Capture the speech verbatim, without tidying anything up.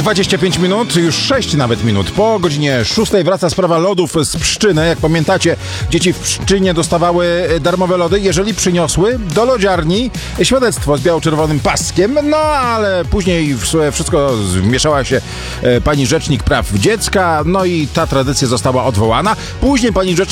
dwadzieścia pięć minut, już sześć nawet minut. Po godzinie szóstej wraca sprawa lodów z Pszczyny. Jak pamiętacie, dzieci w Pszczynie dostawały darmowe lody, jeżeli przyniosły do lodziarni świadectwo z biało-czerwonym paskiem. No ale później w wszystko wmieszała się pani rzecznik praw dziecka, no i ta tradycja została odwołana. Później pani rzecznik